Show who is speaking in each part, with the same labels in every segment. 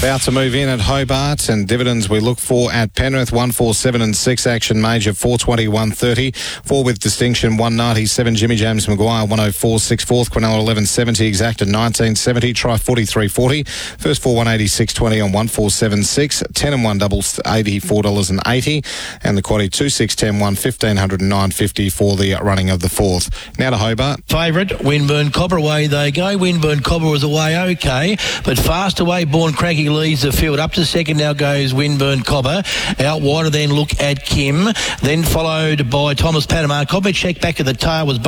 Speaker 1: About to move in at Hobart, and dividends we look for at Penrith, 147 and 6, Action Major 420, 130, 4 with distinction 197, Jimmy James Maguire 104, 6 fourth, Quinella 1170, Exacta 1970, Try 43.40, first 4 186.20 on 1476, 10 and 1 doubles $84.80, and the quaddie 2 6 10 1 $1,509.50 for the running of the fourth. Now to Hobart.
Speaker 2: Favourite, Winburn Cobber, away they go. Winburn Cobber was away okay, but fast away, Born Cranky leads the field. Up to second now goes Winburn Cobber. Out wider then Look at Kim, then followed by Thomas Panama. Check back at the tail was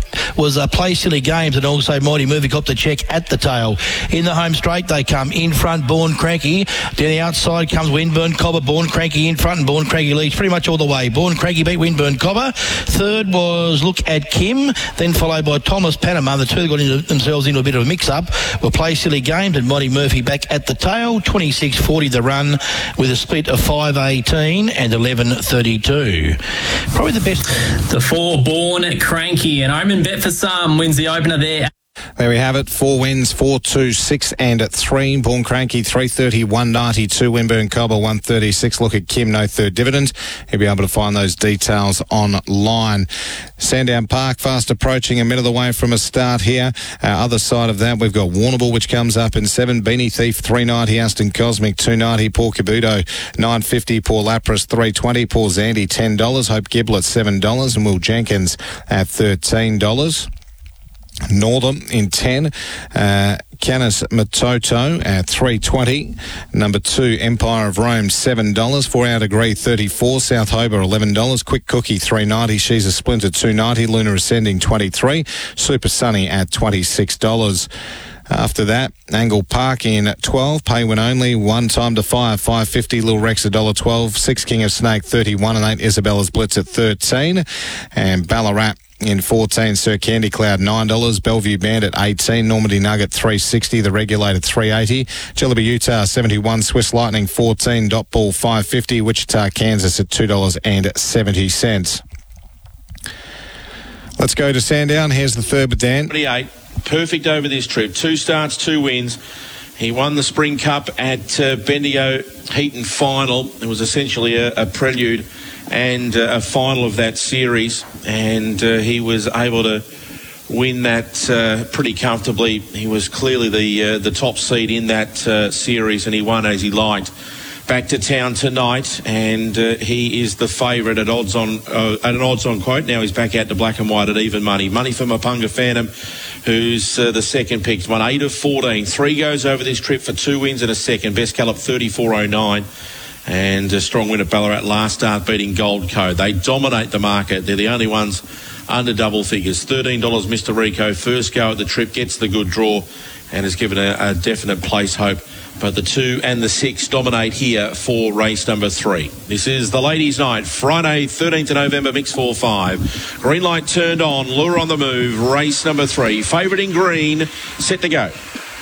Speaker 2: Play Silly Games, and also Mighty Movie Copter Check at the tail. In the home straight they come. In front, Born Cranky. Down the outside comes Winburn Cobber. Born Cranky in front, and Born Cranky leads pretty much all the way. Born Cranky beat Winburn Cobber. Third was Look at Kim, then followed by Thomas Panama. The two got themselves into a bit of a mix-up. Were Play Silly Games and Mighty Murphy back at the tail. 26.40 the run, with a split of 5.18 and 11.32. Probably the best.
Speaker 3: The 4 Born Cranky, and Omen Bet for some wins the opener there.
Speaker 1: There we have it. 4 wins, 4, 2, 6 and 3. Born Cranky 330, 192. Winburn Cobber 136. Look at Kim, no third dividend. You'll be able to find those details online. Sandown Park fast approaching, a minute away from a start here. Other side of that, we've got Warrnambool, which comes up in 7. Beanie Thief 390. Aston Cosmic 290. Poor Cabuto 950. Poor Lapras 320. Poor Zandy $10. Hope Giblet $7, and Will Jenkins at $13. Northern in 10, Canis Matoto at $3.20. Number 2, Empire of Rome $7. 4 Hour Degree $34. South Hobart $11. Quick Cookie $3.90. She's a Splinter $2.90. Lunar Ascending $23. Super Sunny at $26. After that, Angle Park in 12, pay when only, 1 time to fire, $5.50, Lil Rex $1.12, 6 King of Snake 31 and 8 Isabella's Blitz at 13, and Ballarat in 14, Sir Candy Cloud $9, Bellevue Bandit 18, Normandy Nugget $3.60, the Regulated $3.80, Jillaby Utah 71, Swiss Lightning 14, Dot Ball $5.50, Wichita Kansas at $2.70. Let's go to Sandown. Here's the third with Dan.
Speaker 4: 28. Perfect over this trip. 2 starts, 2 wins. He won the Spring Cup at Bendigo Heaton Final. It was essentially a prelude and a final of that series, and he was able to win that pretty comfortably. He was clearly the top seed in that series, and he won as he liked. Back to town tonight, and he is the favourite at an odds-on quote. Now he's back out to black and white at even money. Money for Mapunga Phantom, who's the second pick. Won 8 of 14. 3 goes over this trip for 2 wins and a second. Best Gallop 34.09. And a strong win at Ballarat last start, beating Gold Code. They dominate the market. They're the only ones under double figures. $13 Mr. Rico, first go at the trip, gets the good draw and has given a definite place hope. But the 2 and the 6 dominate here for race number 3. This is the Ladies' Night, Friday, 13th of November, mix 4-5. Green light turned on, lure on the move, race number 3. Favourite in green, set to go.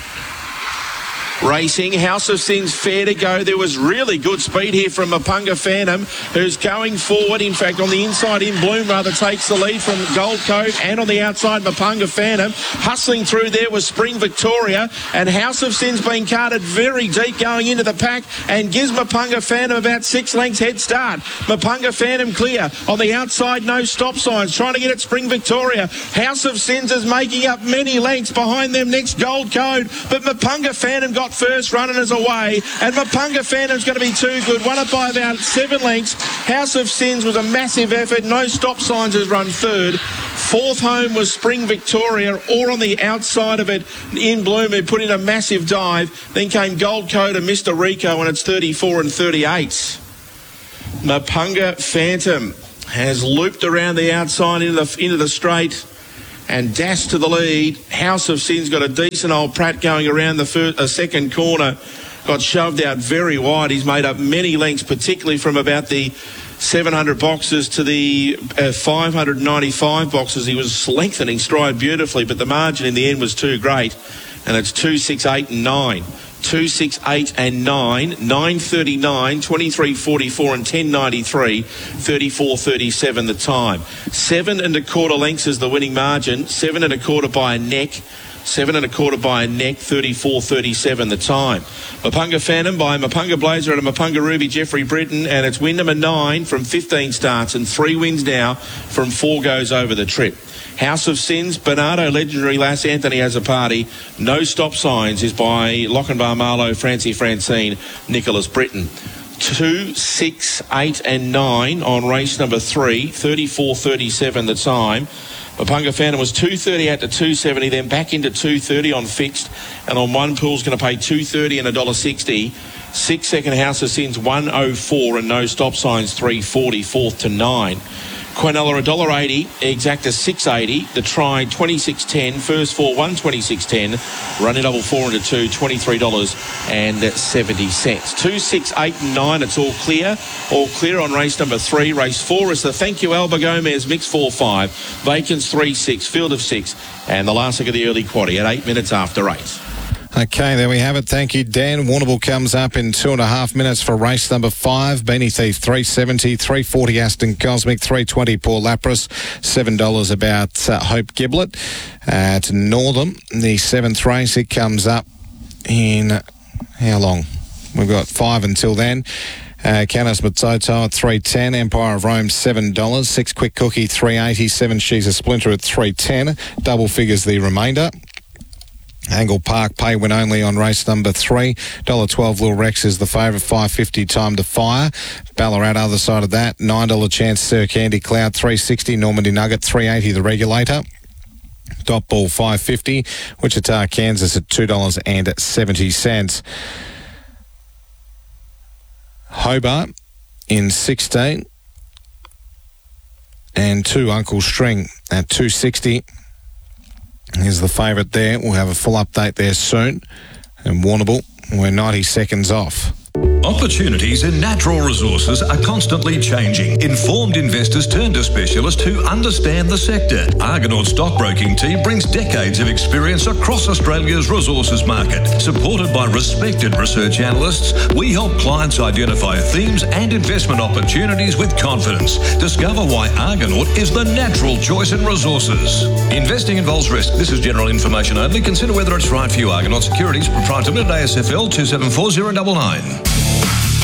Speaker 4: Racing, House of Sins fair to go. There was really good speed here from Mapunga Phantom, who's going forward. In fact, on the inside, In Bloom rather takes the lead from Gold Cove, and on the outside, Mapunga Phantom. Hustling through there was Spring Victoria, and House of Sins being carted very deep going into the pack and gives Mapunga Phantom about 6 lengths head start. Mapunga Phantom clear. On the outside, no stop signs. Trying to get at Spring Victoria. House of Sins is making up many lengths behind them. Next, Gold Code, but Mapunga Phantom got first, running us away, and Mapunga Phantom's going to be too good. Won it by about 7 lengths. House of Sins was a massive effort. No stop signs, has run third. Fourth home was Spring Victoria, or on the outside of it, In Bloom, who put in a massive dive. Then came Gold Code and Mr. Rico, and it's 34 and 38. Mapunga Phantom has looped around the outside into the straight and dashed to the lead. House of Sins got a decent old Pratt going around the second corner. Got shoved out very wide. He's made up many lengths, particularly from about the 700 boxes to the 595 boxes. He was lengthening stride beautifully, but the margin in the end was too great. And it's 2, 6, 8 and 9. 2, 6, 8 and 9, 9.39, 23.44 and 10.93, 34.37 the time. 7 1/4 lengths is the winning margin, 7 1/4 by a neck. 7 1/4 by a neck, 34.37 the time. Mapunga Phantom by Mapunga Blazer and a Mapunga Ruby, Jeffrey Britton, and it's win number 9 from 15 starts and 3 wins now from 4 goes over the trip. House of Sins, Bernardo, Legendary Lass, Anthony Has a Party, No Stop Signs is by Lochinvar Marlowe, Francie Francine, Nicholas Britton. 2, 6, 8 and 9 on race number 3, 34.37 the time. Mapunga Phantom was 2.30 out to 2.70, then back into 2.30 on fixed, and on one pool's going to pay $2.30 and $1.60. 6 second House of Sins 1.04 and No Stop Signs 3.40, 4th to 9. Quinella $1.80, Exacta $6.80, the try $26.10, first 4 126.10, running double 4 into 2 $23.70. 2, 6, 8 and 9, it's all clear on race number 3. Race 4 is the Thank You Alba Gomez mix 4-5, Vacants 3-6, field of 6, and the last leg of the early quaddie at 8 minutes after 8.
Speaker 1: Okay, there we have it. Thank you, Dan. Warrnambool comes up in 2.5 minutes for race number 5. Beanie Thief, 370, 340 Aston Cosmic, 320 Paul Lapras, $7 about Hope Giblet. At Northam, the 7th race, it comes up in how long? We've got 5 until then. Canis Matsoto at 310, Empire of Rome $7, 6 Quick Cookie 380, 7 She's a Splinter at 310, double figures the remainder. Angle Park pay win only on race number 3. $1.12 Lil Rex is the favourite, $5.50 Time to Fire. Ballarat other side of that, $9 chance Sir Candy Cloud, $3.60 Normandy Nugget, $3.80 the Regulator. Dot Ball $5.50, Wichita, Kansas at $2.70. Hobart in 16 and 2 Uncle String at $2.60. Here's the favourite there. We'll have a full update there soon. And Warrnambool, we're 90 seconds off.
Speaker 5: Opportunities in natural resources are constantly changing. Informed investors turn to specialists who understand the sector. Argonaut Stockbroking Team brings decades of experience across Australia's resources market. Supported by respected research analysts, we help clients identify themes and investment opportunities with confidence. Discover why Argonaut is the natural choice in resources. Investing involves risk. This is general information only. Consider whether it's right for you. Argonaut Securities, Proprietary Limited, ASFL 274099.